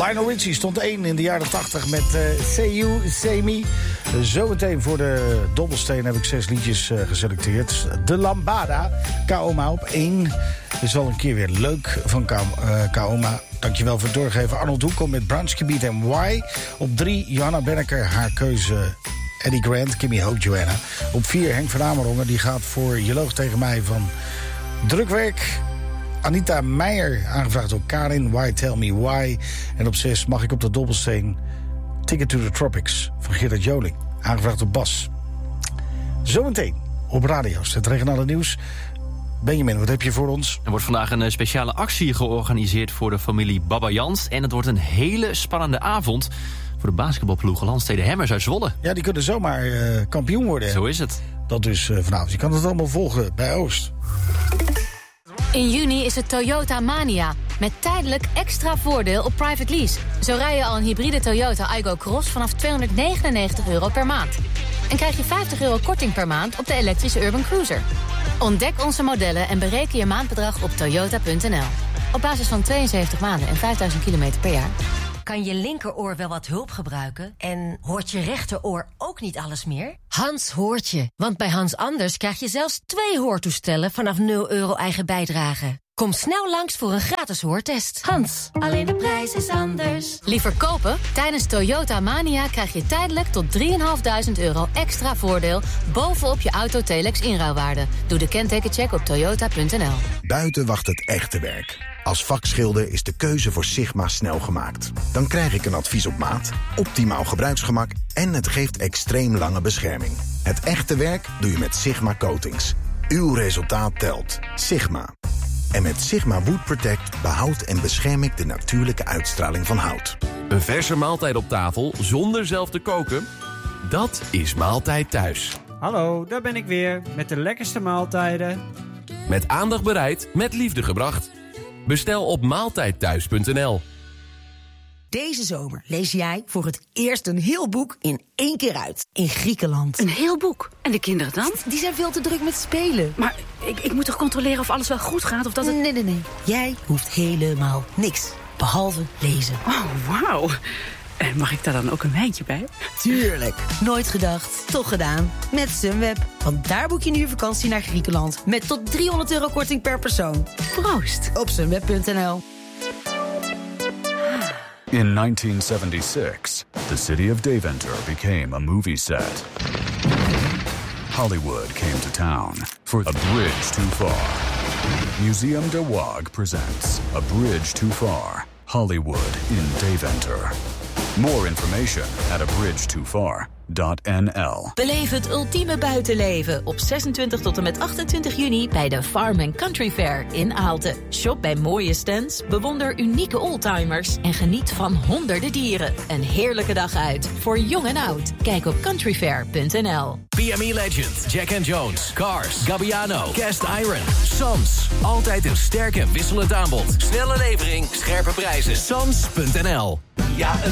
Lionel Richie stond 1 in de jaren 80 met Say You, Say Me. Zometeen voor de dobbelsteen heb ik 6 liedjes geselecteerd. De Lambada, Kaoma op 1. Is al een keer weer leuk van Kaoma. Dankjewel voor het doorgeven. Arnold Hoekel met Bransky Beat en Why. Op 3, Johanna Benneker, haar keuze Eddie Grant, Kimmy Hope, Joanna. Op 4, Henk van Amerongen, die gaat voor Je loog tegen mij van Drukwerk. Anita Meijer, aangevraagd door Karin, Why Tell Me Why. En op 6 mag ik op de dobbelsteen Ticket to the Tropics van Gerard Joling, aangevraagd door Bas. Zometeen op radio's, het regionale nieuws. Benjamin, wat heb je voor ons? Er wordt vandaag een speciale actie georganiseerd voor de familie Babayans. En het wordt een hele spannende avond voor de basketbalploeg Landstede Hammers uit Zwolle. Ja, die kunnen zomaar kampioen worden. Zo is het. Dat dus vanavond. Je kan het allemaal volgen bij Oost. In juni is het Toyota Mania. Met tijdelijk extra voordeel op private lease. Zo rij je al een hybride Toyota Aygo Cross vanaf €299 per maand. En krijg je €50 korting per maand op de elektrische Urban Cruiser. Ontdek onze modellen en bereken je maandbedrag op toyota.nl. Op basis van 72 maanden en 5000 kilometer per jaar. Kan je linkeroor wel wat hulp gebruiken? En hoort je rechteroor ook niet alles meer? Hans hoort je. Want bij Hans Anders krijg je zelfs 2 hoortoestellen vanaf €0 eigen bijdrage. Kom snel langs voor een gratis hoortest. Hans, alleen de prijs is anders. Liever kopen? Tijdens Toyota Mania krijg je tijdelijk tot €3.500 extra voordeel bovenop je Autotelex inruilwaarde. Doe de kentekencheck op toyota.nl. Buiten wacht het echte werk. Als vakschilder is de keuze voor Sigma snel gemaakt. Dan krijg ik een advies op maat, optimaal gebruiksgemak en het geeft extreem lange bescherming. Het echte werk doe je met Sigma Coatings. Uw resultaat telt. Sigma. En met Sigma Wood Protect behoud en bescherm ik de natuurlijke uitstraling van hout. Een verse maaltijd op tafel zonder zelf te koken? Dat is Maaltijd Thuis. Hallo, daar ben ik weer met de lekkerste maaltijden. Met aandacht bereid, met liefde gebracht. Bestel op maaltijdthuis.nl. Deze zomer lees jij voor het eerst een heel boek in 1 keer uit. In Griekenland. Een heel boek? En de kinderen dan? Die zijn veel te druk met spelen. Maar ik moet toch controleren of alles wel goed gaat? Of dat het... Nee. Jij hoeft helemaal niks. Behalve lezen. Oh, wauw. En mag ik daar dan ook een wijntje bij? Tuurlijk. Nooit gedacht, toch gedaan. Met Sunweb. Want daar boek je nu je vakantie naar Griekenland. Met tot €300 korting per persoon. Proost. Op sunweb.nl. In 1976, the city of Deventer became a movie set. Hollywood came to town for A Bridge Too Far. Museum de Waag presents A Bridge Too Far, Hollywood in Deventer. More information at abridgetofar.nl. Beleef het ultieme buitenleven op 26 tot en met 28 juni bij de Farm Country Fair in Aalten. Shop bij mooie stands, bewonder unieke oldtimers en geniet van honderden dieren. Een heerlijke dag uit voor jong en oud. Kijk op countryfair.nl. PME Legend, Jack and Jones, Cars, Gabbiano, Cast Iron, Sams. Altijd een sterk en wisselend aanbod. Snelle levering, scherpe prijzen. Sams.nl. Ja,